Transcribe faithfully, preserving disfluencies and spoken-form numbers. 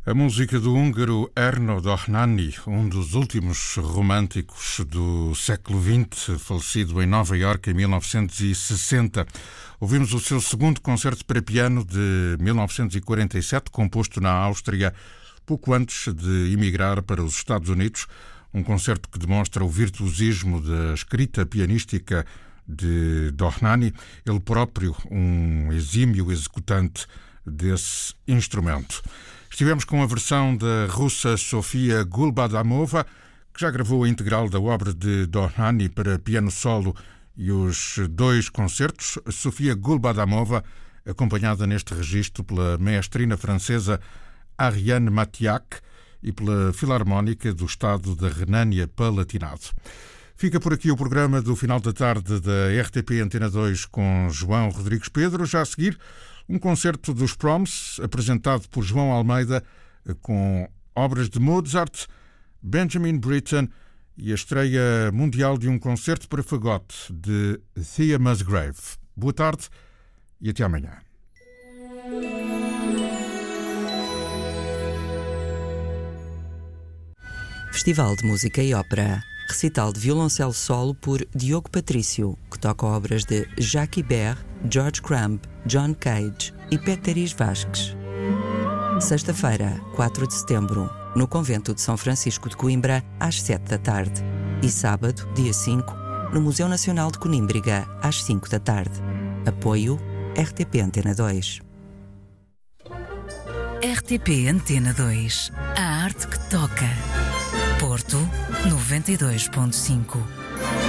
A música do húngaro Ernő Dohnányi, um dos últimos românticos do século vinte, falecido em Nova Iorque em mil novecentos e sessenta. Ouvimos o seu segundo concerto para piano de mil novecentos e quarenta e sete, composto na Áustria, pouco antes de emigrar para os Estados Unidos. Um concerto que demonstra o virtuosismo da escrita pianística de Dohnányi, ele próprio um exímio executante desse instrumento. Estivemos com a versão da russa Sofia Gulbadamova, que já gravou a integral da obra de Dohnányi para piano solo e os dois concertos. Sofia Gulbadamova, acompanhada neste registro pela maestrina francesa Ariane Matiac e pela Filarmónica do Estado da Renânia-Palatinado. Fica por aqui o programa do final da tarde da R T P Antena dois com João Rodrigues Pedro. Já a seguir, um concerto dos Proms, apresentado por João Almeida, com obras de Mozart, Benjamin Britten e a estreia mundial de um concerto para fagote de Thea Musgrave. Boa tarde e até amanhã. Festival de Música e Ópera. Recital de violoncelo solo por Diogo Patrício, que toca obras de Jacques Ibert, George Crumb, John Cage e Péteris Vasques. Sexta-feira, quatro de setembro, no Convento de São Francisco de Coimbra, às sete da tarde. E sábado, dia cinco, no Museu Nacional de Conímbriga, às cinco da tarde. Apoio R T P Antena dois. R T P Antena dois. A arte que toca. Porto noventa e dois ponto cinco.